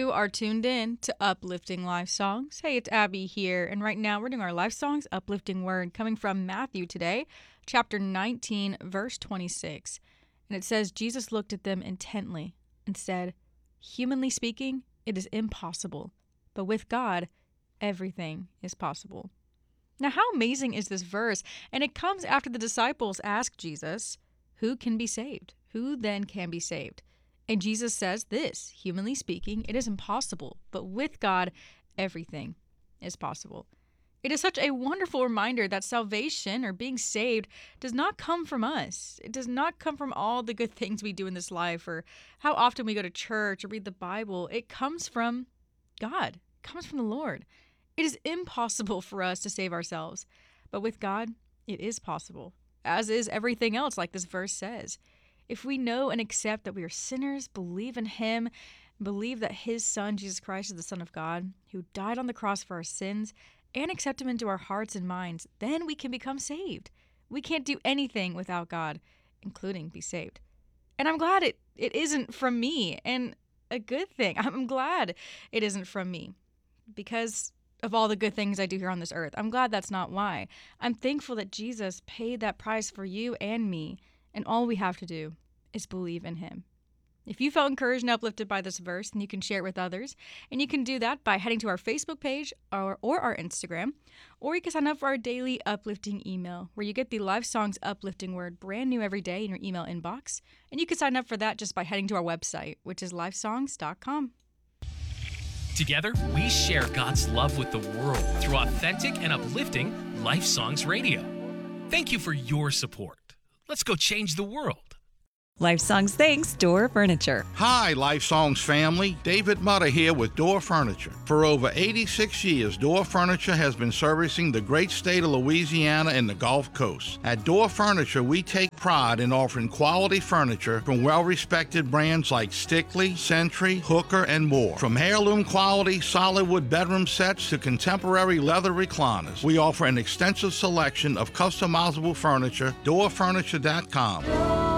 You are tuned in to Uplifting Life Songs. Hey, it's Abby here, and right now we're doing our Life Songs Uplifting Word coming from Matthew today, chapter 19, verse 26. And it says, Jesus looked at them intently and said, "Humanly speaking, it is impossible, but with God, everything is possible." Now, how amazing is this verse? And it comes after the disciples asked Jesus, "Who can be saved? Who then can be saved?" And Jesus says this, humanly speaking, it is impossible, but with God, everything is possible. It is such a wonderful reminder that salvation or being saved does not come from us. It does not come from all the good things we do in this life or how often we go to church or read the Bible. It comes from God. It comes from the Lord. It is impossible for us to save ourselves, but with God, it is possible, as is everything else, like this verse says. If we know and accept that we are sinners, believe in Him, believe that His Son, Jesus Christ, is the Son of God, who died on the cross for our sins, and accept Him into our hearts and minds, then we can become saved. We can't do anything without God, including be saved. And I'm glad it isn't from me, and a good thing. I'm glad it isn't from me, because of all the good things I do here on this earth. I'm glad that's not why. I'm thankful that Jesus paid that price for you and me, and all we have to do is believe in Him. If you felt encouraged and uplifted by this verse, then you can share it with others. And you can do that by heading to our Facebook page or our Instagram. Or you can sign up for our daily uplifting email, where you get the Life Songs Uplifting Word brand new every day in your email inbox. And you can sign up for that just by heading to our website, which is lifesongs.com. Together, we share God's love with the world through authentic and uplifting Life Songs Radio. Thank you for your support. Let's go change the world. Life Songs thanks Door Furniture. Hi, Life Songs family. David Mutter here with Door Furniture. For over 86 years, Door Furniture has been servicing the great state of Louisiana and the Gulf Coast. At Door Furniture, we take pride in offering quality furniture from well-respected brands like Stickley, Century, Hooker, and more. From heirloom quality solid wood bedroom sets to contemporary leather recliners, we offer an extensive selection of customizable furniture. DoorFurniture.com.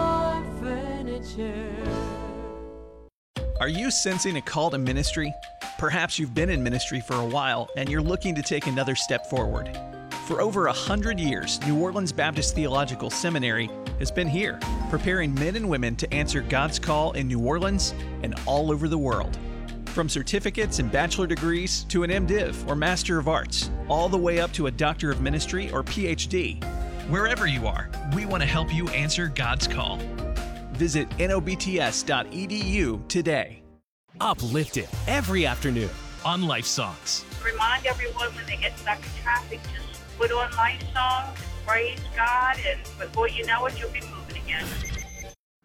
Are you sensing a call to ministry? Perhaps you've been in ministry for a while and you're looking to take another step forward. For over 100 years, New Orleans Baptist Theological Seminary has been here, preparing men and women to answer God's call in New Orleans and all over the world. From certificates and bachelor degrees to an MDiv or Master of Arts, all the way up to a Doctor of Ministry or PhD. Wherever you are, we want to help you answer God's call. Visit nobts.edu today. Uplifted every afternoon On Life Songs. Remind everyone when they get stuck in traffic, just put on Life Songs, praise God, and before you know it, you'll be moving again.